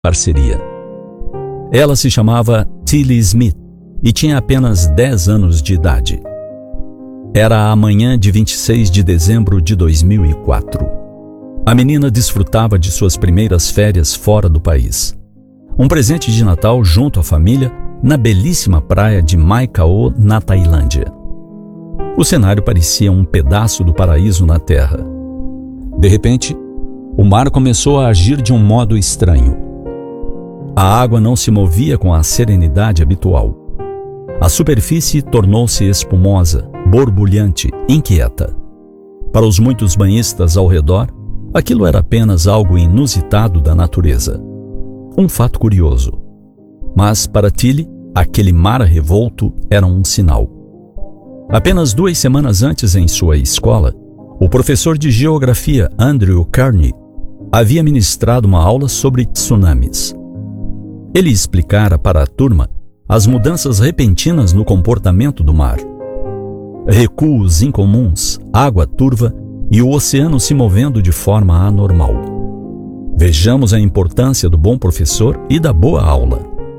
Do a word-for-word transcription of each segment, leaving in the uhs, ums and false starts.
parceria. Ela se chamava Tilly Smith e tinha apenas dez anos de idade. Era a manhã de vinte e seis de dezembro de dois mil e quatro. A menina desfrutava de suas primeiras férias fora do país. Um presente de Natal junto à família na belíssima praia de Mai Khao, na Tailândia. O cenário parecia um pedaço do paraíso na Terra. De repente, o mar começou a agir de um modo estranho. A água não se movia com a serenidade habitual. A superfície tornou-se espumosa, borbulhante, inquieta. Para os muitos banhistas ao redor, aquilo era apenas algo inusitado da natureza. Um fato curioso. Mas para Tilly, aquele mar revolto era um sinal. Apenas duas semanas antes, em sua escola, o professor de geografia Andrew Carney havia ministrado uma aula sobre tsunamis. Ele explicara para a turma as mudanças repentinas no comportamento do mar. Recuos incomuns, água turva e o oceano se movendo de forma anormal. Vejamos a importância do bom professor e da boa aula.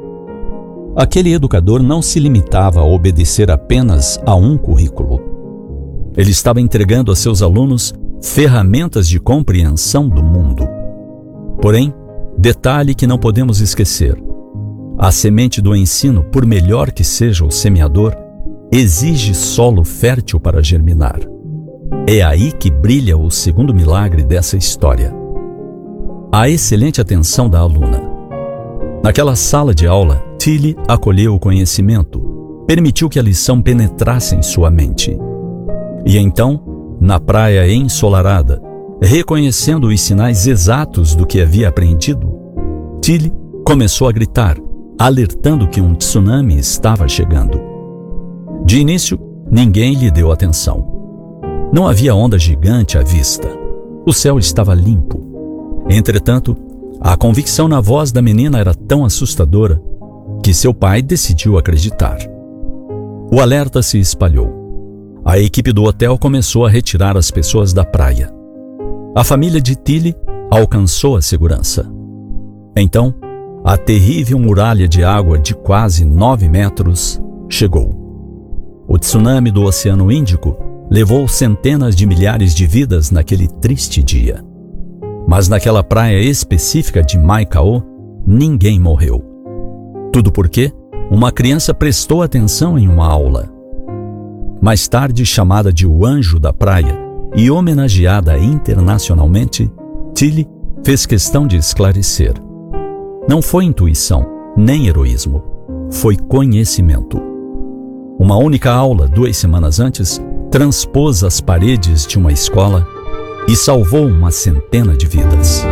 Aquele educador não se limitava a obedecer apenas a um currículo. Ele estava entregando a seus alunos ferramentas de compreensão do mundo. Porém, detalhe que não podemos esquecer: a semente do ensino, por melhor que seja o semeador, exige solo fértil para germinar. É aí que brilha o segundo milagre dessa história: a excelente atenção da aluna. Naquela sala de aula, Tilly acolheu o conhecimento, permitiu que a lição penetrasse em sua mente. E então, na praia ensolarada, reconhecendo os sinais exatos do que havia aprendido, Tilly começou a gritar, alertando que um tsunami estava chegando. De início, ninguém lhe deu atenção. Não havia onda gigante à vista. O céu estava limpo. Entretanto, a convicção na voz da menina era tão assustadora que seu pai decidiu acreditar. O alerta se espalhou. A equipe do hotel começou a retirar as pessoas da praia. A família de Tilly alcançou a segurança. Então, a terrível muralha de água de quase nove metros chegou. O tsunami do Oceano Índico levou centenas de milhares de vidas naquele triste dia. Mas naquela praia específica de Mai Khao, ninguém morreu. Tudo porque uma criança prestou atenção em uma aula. Mais tarde chamada de o Anjo da Praia e homenageada internacionalmente, Tilly fez questão de esclarecer. Não foi intuição, nem heroísmo. Foi conhecimento. Uma única aula, duas semanas antes, transpôs as paredes de uma escola e salvou uma centena de vidas.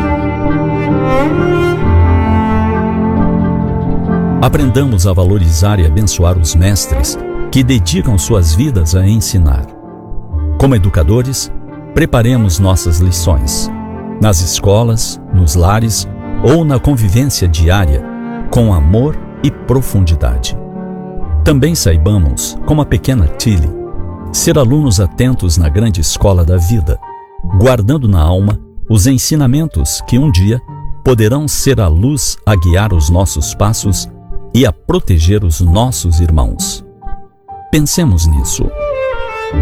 Aprendamos a valorizar e abençoar os mestres que dedicam suas vidas a ensinar. Como educadores, preparemos nossas lições, nas escolas, nos lares ou na convivência diária, com amor e profundidade. Também saibamos, como a pequena Tilly, ser alunos atentos na grande escola da vida, guardando na alma os ensinamentos que um dia poderão ser a luz a guiar os nossos passos e a proteger os nossos irmãos. Pensemos nisso.